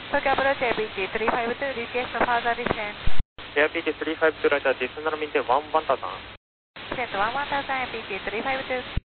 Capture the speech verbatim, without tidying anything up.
Tokyo Approach A P G three five two, request further descent. A P G three five two, right, descend runway one one thousand. Descent one one thousand, A P G three five two.